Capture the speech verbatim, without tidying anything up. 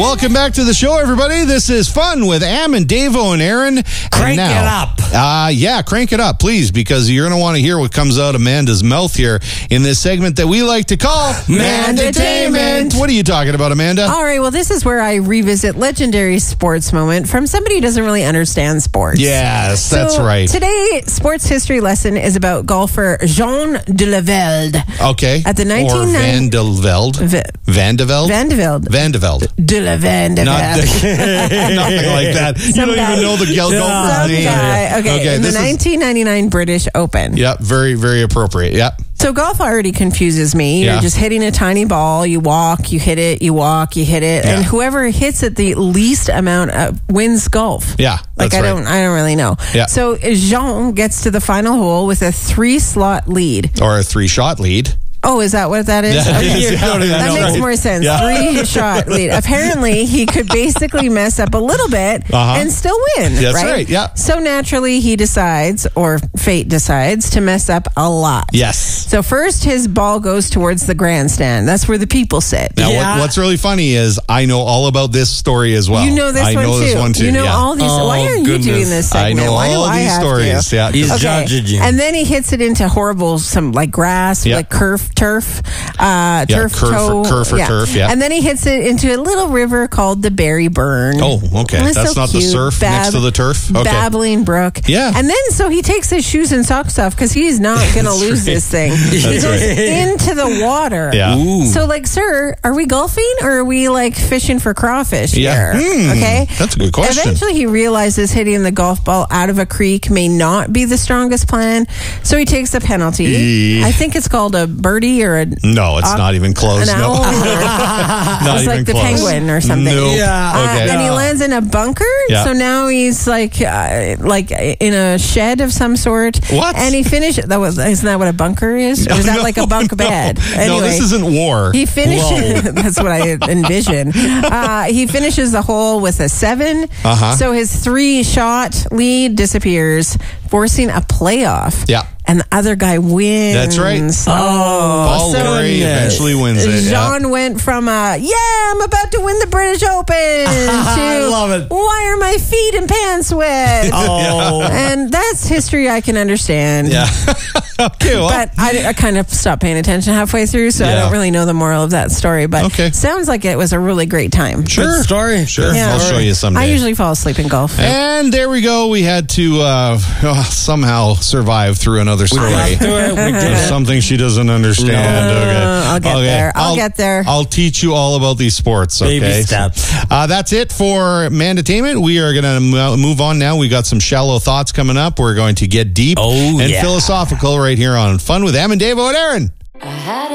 Welcome back to the show, everybody. This is Fun with Am and Davo and Aaron. Crank and now, it up. Uh, yeah, crank it up, please, because you're going to want to hear what comes out of Amanda's mouth here in this segment that we like to call Mandatainment. What are you talking about, Amanda? All right, well, this is where I revisit legendary sports moment from somebody who doesn't really understand sports. Yes, So that's right. Today, sports history lesson is about golfer Jean de la Velde. Okay. At the Or nineteen Van de Velde. V- Van de Velde? Van de Velde. Van de Velde. De la Van de Not Velde. nothing like that. You Some don't guy- even know the gal- golfer's Some name. guy. Okay, Okay, in the this is- nineteen ninety-nine British Open. Yep, very, very appropriate. Yep. So golf already confuses me. Yeah. You're just hitting a tiny ball. You walk, you hit it, you walk, you hit it, Yeah. and whoever hits it the least amount of wins golf. Yeah, like that's I right. don't, I don't really know. Yeah. So Jean gets to the final hole with a three-slot lead. Or a three-shot lead. Oh, is that what that is? Yeah. Okay. Yeah, That that's makes right. more sense. Yeah. Three-shot lead. Apparently, he could basically mess up a little bit Uh-huh. and still win. That's right? right, yeah. So naturally, he decides, or fate decides, to mess up a lot. Yes. So first, his ball goes towards the grandstand. That's where the people sit. Now, Yeah. what, what's really funny is I know all about this story as well. You know this I one know too. this one too. You know yeah. all these. Oh, why aren't goodness. you doing this I segment? know Why do all I these have stories. To? Yeah. He's Okay. judging. And then he hits it into horrible, some like grass, Yeah. like turf, turf, uh, Yeah, turf curve or- toe. curve or turf, yeah. And then he hits it into a little river called the Berry Burn. Oh, okay. And it's That's so not the cute. surf next to the turf? Okay. Babbling Brook. Yeah. And then so he takes his shoes and socks off because he's not going to That's lose right. this thing. He That's goes right. into the water. Yeah. Ooh. So, like, sir, are we golfing or are we like fishing for crawfish Yeah. here? Hmm. Okay. That's a good question. Eventually, he realizes hitting the golf ball out of a creek may not be the strongest plan, so he takes a penalty. E- I think it's called a birdie or a No, it's uh, not even close. an No. owl. Not It's even like the close. penguin or something. No. Yeah. Uh, Okay. and he lands in a bunker, Yeah. so now he's like, uh, like in a shed of some sort. What? And he finished. That was isn't that what a bunker is? Or is that No, like a bunk no. bed? No, Anyway, this isn't war. he finishes. That's what I envision. Uh, he finishes the hole with a seven. Uh-huh. So his three-shot lead disappears, forcing a playoff. Yeah. And the other guy wins. That's right. Oh, Paul so Larry eventually wins it. Jean Yeah. went from uh, yeah, I'm about to win the British Open to I love it. why are my feet and pants wet? Oh. And that's history I can understand. Yeah. Okay, well, But I, I kind of stopped paying attention halfway through, so I Yeah. don't really know the moral of that story. But Okay. sounds like it was a really great time. sure. Good story. Sure. Good I'll story. show you someday. I usually fall asleep in golf. And there we go. We had to uh, somehow survive through another story. got through it. We did There's it. something she doesn't understand. No, okay. I'll get Okay. there. I'll get there. I'll teach you all about these sports. Okay. Baby steps. Uh, that's it for Mandatainment. We are going to move on now. We got some shallow thoughts coming up. We're going to get deep Oh, and yeah. philosophical right here on Fun with Am and Davo and Aaron. I had